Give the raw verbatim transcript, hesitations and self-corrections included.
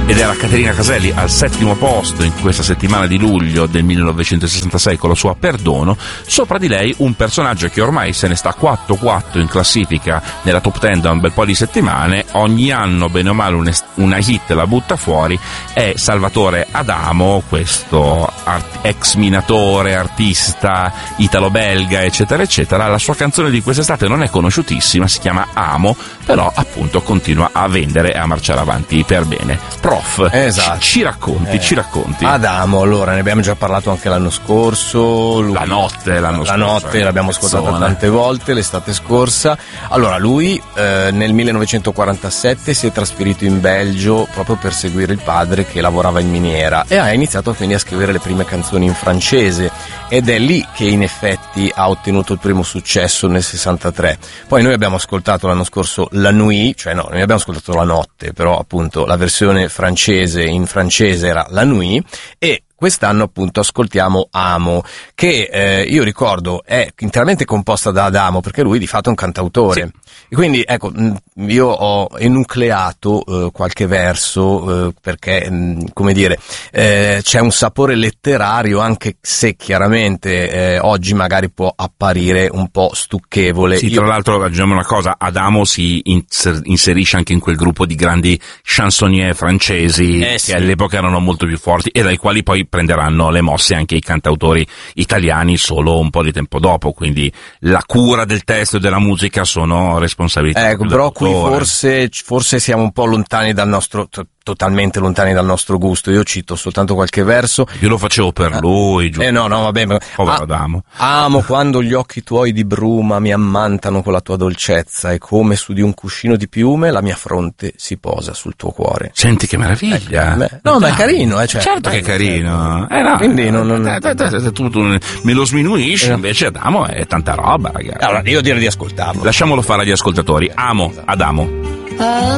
ed era Caterina Caselli al settimo posto in questa settimana di luglio del millenovecentosessantasei con la sua Perdono. Sopra di lei un personaggio che ormai se ne sta quattro quattro in classifica nella top dieci da un bel po' di settimane, ogni anno bene o male un est- una hit la butta fuori, è Salvatore Adamo, questo art- ex minatore, artista italo-belga eccetera eccetera. La sua canzone di quest'estate non è conosciutissima, si chiama Amo, però appunto continua a vendere e a marciare avanti per bene. Prof, esatto. ci, ci racconti, eh. ci racconti. Adamo, allora, ne abbiamo già parlato anche l'anno scorso. Lui, la notte, l'anno la scorso. La notte, l'abbiamo ascoltata tante volte, l'estate scorsa. Allora, lui eh, nel millenovecentoquarantasette si è trasferito in Belgio proprio per seguire il padre che lavorava in miniera e ha iniziato quindi a scrivere le prime canzoni in francese, ed è lì che in effetti ha ottenuto il primo successo nel sessantatré. Poi noi abbiamo ascoltato l'anno scorso La Nuit, cioè no, noi abbiamo ascoltato La Notte, però appunto la versione francese in francese era La Nuit, e quest'anno appunto ascoltiamo Amo, che eh, io ricordo è interamente composta da Adamo, perché lui di fatto è un cantautore. Sì. E quindi ecco, io ho enucleato eh, qualche verso eh, perché, mh, come dire, eh, c'è un sapore letterario, anche se chiaramente eh, oggi magari può apparire un po' stucchevole. Sì, io... tra l'altro aggiungiamo una cosa, Adamo si inser- inserisce anche in quel gruppo di grandi chansonnier francesi eh, che sì. all'epoca erano molto più forti e dai quali poi prenderanno le mosse anche i cantautori italiani solo un po' di tempo dopo, quindi la cura del testo e della musica sono responsabilità. Ecco, però qui forse, forse siamo un po' lontani dal nostro, t- totalmente lontani dal nostro gusto. Io cito soltanto qualche verso. Io lo facevo per eh, lui, giusto? Eh no, no, vabbè. Ma, povero Adamo. Amo quando gli occhi tuoi di bruma mi ammantano con la tua dolcezza e come su di un cuscino di piume la mia fronte si posa sul tuo cuore. Senti che meraviglia. Eh, no, ma è carino, eh, cioè, certo che è carino. Eh, no, quindi non, non... Tu, tu me lo sminuisci, invece Adamo è tanta roba, ragazzi. Allora, io direi di ascoltarlo. Lasciamolo fare agli ascoltatori. Amo, Adamo.